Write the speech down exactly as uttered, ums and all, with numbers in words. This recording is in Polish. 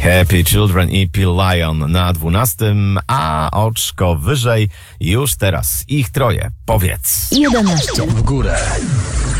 Happy Children i P. Lion na dwunastym, a oczko wyżej już teraz ich troje. Powiedz. jedenaście. W górę.